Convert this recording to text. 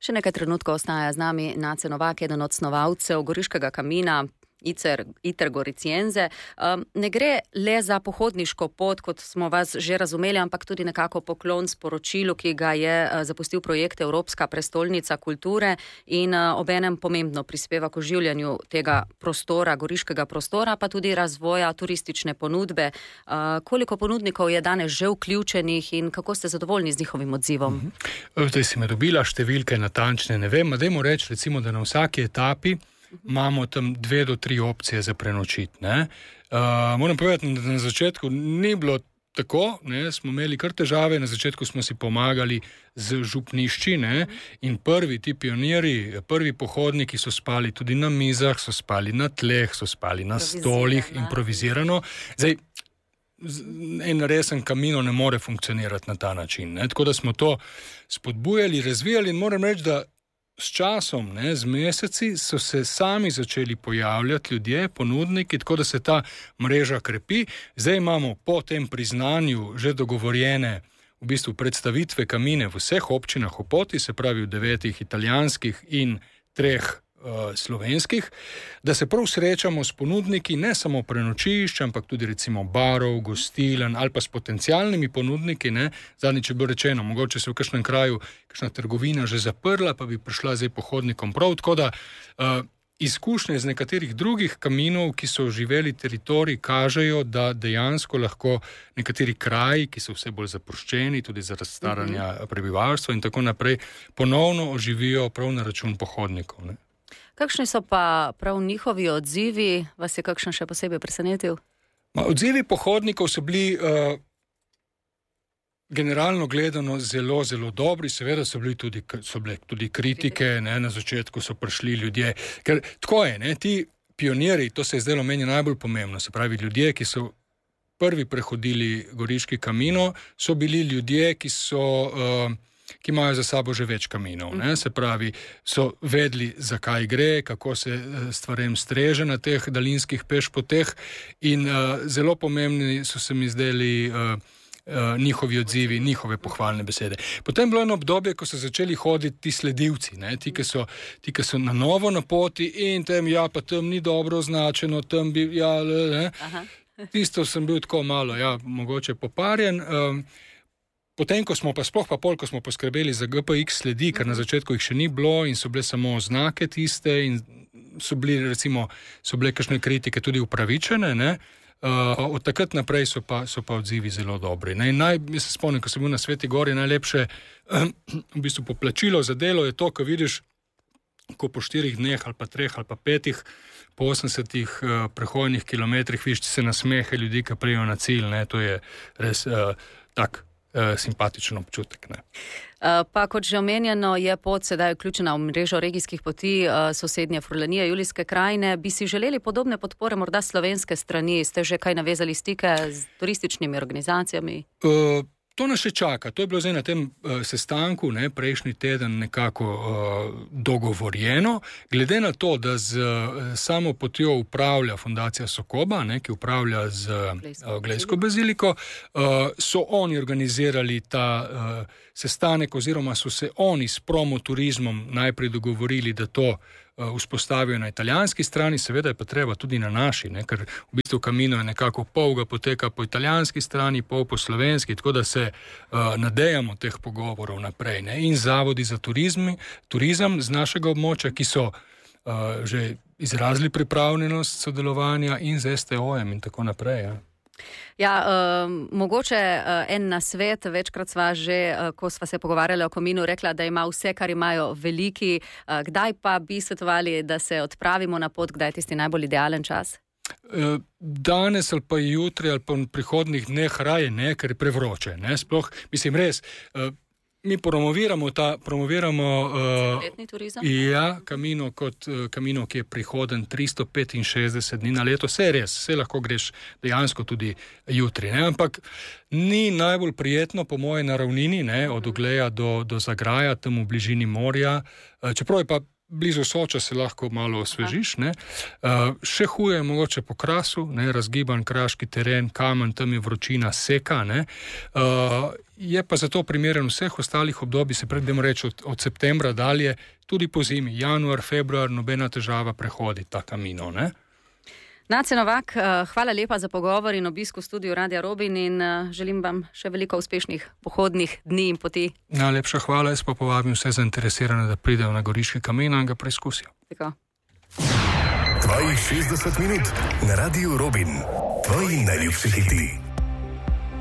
Še nekaj trenutkov ostaja z nami Nace Novak, eden od snovalcev Goriškega kamina, Iter Goriciense. Ne gre le za pohodniško pot, kot smo vas že razumeli, ampak tudi nekako poklon sporočilu, ki ga je zapustil projekt Evropska prestolnica kulture in obenem pomembno prispeva k oživljanju tega prostora, goriškega prostora, pa tudi razvoja turistične ponudbe. Koliko ponudnikov je danes že vključenih in kako ste zadovoljni z njihovim odzivom? Zdaj si me dobila številke natančne, ne vem, dajmo reči recimo, da na vsaki etapi imamo tam 2 do 3 opcije za prenočiti. Moram povedati, da na začetku ni bilo tako, smo imeli kar težave, na začetku smo si pomagali z župnišči, in prvi ti pionirji, prvi pohodniki so spali tudi na mizah, so spali na tleh, so spali na stolih, improvizirano. Zdaj, en resen kamino ne more funkcionirati na ta način. Tako da smo to spodbujali, razvijali in moram reči, da s časom, z meseci, so se sami začeli pojavljati ljudje, ponudniki, tako da se ta mreža krepi. Zdaj imamo po tem priznanju že dogovorjene v bistvu predstavitve kamine v vseh občinah v poti, se pravi v 9 italijanskih in 3 slovenskih, da se prav srečamo s ponudniki ne samo prenočišč, ampak tudi recimo barov, gostilen ali pa s potencialnimi ponudniki. Zadnjič je bilo rečeno, mogoče se v kakšnem kraju kakšna trgovina že zaprla, pa bi prišla zdaj pohodnikom prav. Tako da izkušnje z nekaterih drugih kaminov, ki so živeli teritorij, kažejo, da dejansko lahko nekateri kraji, ki so vse bolj zapuščeni, tudi za razstaranja prebivalstva in tako naprej, ponovno oživijo prav na račun pohodnikov. Kakšni so pa prav njihovi odzivi? Vas je kakšen še posebej presenetil? Odzivi pohodnikov so bili generalno gledano zelo, zelo dobri. Seveda so bile tudi kritike, na začetku so prišli ljudje. Ker tako je, ti pionirji, to se je zdelo meni najbolj pomembno, se pravi ljudje, ki so prvi prehodili Goriški kamino, so bili ljudje, ki imajo za sabo že več kaminov. Se pravi, so vedeli, zakaj gre, kako se stvarem streže na teh daljinskih pešpoteh in zelo pomembni so se mi zdeli njihovi odzivi, njihove pohvalne besede. Potem je bilo eno obdobje, ko so začeli hoditi ti sledilci, ti, ki so na novo na poti in tam ni dobro označeno, tam bi, tisto sem bil tako malo, mogoče poparjen. Potem, ko smo ko smo poskrbeli za GPX sledi, ker na začetku jih še ni bilo in so bile samo oznake tiste in so bile kakšne kritike tudi upravičene, od takrat naprej so pa odzivi zelo dobri. Jaz se spomnim, ko sem bil na Sveti Gori, najlepše v bistvu poplačilo za delo je to, ko vidiš, ko po 4 dneh ali pa 3 ali pa 5, po 80 prehodnih kilometrih vidiš se nasmehe ljudi, ki pridejo na cilj. To je res tak simpatičen občutek. Pa kot že omenjeno, je pot sedaj vključena v mrežo regijskih poti sosednje Furlanije, Julijske krajine. Bi si želeli podobne podpore morda slovenske strani? Ste že kaj navezali stike z turističnimi organizacijami? To nas še čaka. To je bilo zdaj na tem sestanku, prejšnji teden nekako dogovorjeno. Glede na to, da z samo potjo upravlja Fundacija Sokoba, ki upravlja z Glejsko baziliko, so oni organizirali ta sestanek oziroma so se oni s promoturizmom najprej dogovorili, da to vzpostavijo na italijanski strani, seveda je pa treba tudi na naši, ker v bistvu kamino je nekako pol ga poteka po italijanski strani, pol po slovenski, tako da se nadejamo teh pogovorov naprej. In zavodi za turizem z našega območja, ki so že izrazili pripravljenost sodelovanja in z STO-jem in tako naprej. Mogoče en nasvet, večkrat sva že, ko sva se pogovarjali o kaminu, rekla, da ima vse, kar imajo veliki. Kdaj pa bi svetovali, da se odpravimo na pot, kdaj je tisti najbolj idealen čas? Danes ali pa jutri ali pa v prihodnjih dneh raje ne, ker je prevroče. Sploh, mislim res, mi promoviramo letni turizem? Kamino kot kamino, ki je prihoden 365 dni na leto. Vse je res, vse lahko greš dejansko tudi jutri. Ampak ni najbolj prijetno po moje na ravnini, od Ogleja do Zagraja, tam v bližini morja. Čeprav je pa blizu Soča se lahko malo osvežiš. Še huje je mogoče po Krasu, razgiban kraški teren, kamen, tam je vročina, seka. Je pa zato primeren vseh ostalih obdobij, se predemo reči od septembra dalje, tudi po zimi, januar, februar, nobena težava prehodi ta Camino. Nace Novak, hvala lepa za pogovor in obisk v studiu Radia Robin in želim vam še veliko uspešnih pohodnih dni in poti. Najlepša hvala, jaz pa povabim vse zainteresirane, da pridejo na Goriški Camino in ga preizkusijo. Tako. 62 minut na Radiu Robin. Tvoji najljubši hiti.